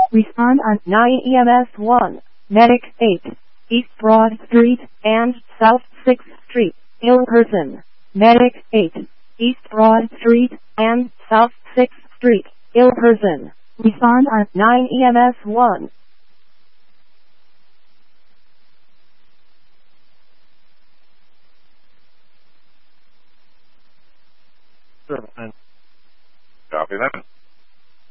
Respond on 9 EMS 1. Medic 8. East Broad Street and South 6th Street. Ill person. Medic 8. East Broad Street and South 6th Street. Ill person. Respond on 9 EMS 1. Copy that.